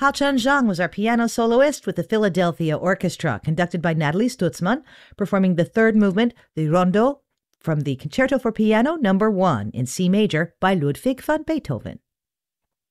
Ha-Chun Zhang was our piano soloist with the Philadelphia Orchestra, conducted by Natalie Stutzman, performing the third movement, the Rondo, from the Concerto for Piano No. 1 in C major by Ludwig van Beethoven.